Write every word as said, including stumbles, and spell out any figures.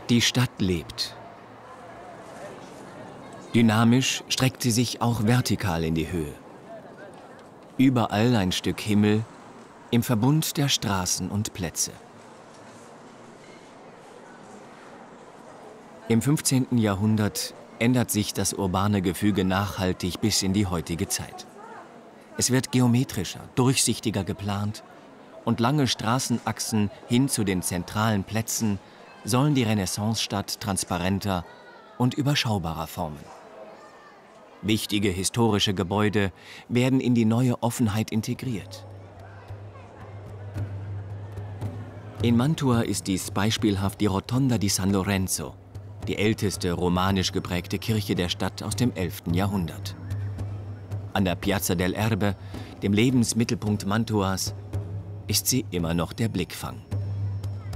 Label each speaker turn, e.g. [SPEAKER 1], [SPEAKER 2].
[SPEAKER 1] Die Stadt lebt. Dynamisch streckt sie sich auch vertikal in die Höhe. Überall ein Stück Himmel im Verbund der Straßen und Plätze. Im fünfzehnten Jahrhundert ändert sich das urbane Gefüge nachhaltig bis in die heutige Zeit. Es wird geometrischer, durchsichtiger geplant und lange Straßenachsen hin zu den zentralen Plätzen sollen die Renaissancestadt transparenter und überschaubarer formen. Wichtige historische Gebäude werden in die neue Offenheit integriert. In Mantua ist dies beispielhaft die Rotonda di San Lorenzo, die älteste romanisch geprägte Kirche der Stadt aus dem elften Jahrhundert. An der Piazza del Erbe, dem Lebensmittelpunkt Mantuas, ist sie immer noch der Blickfang.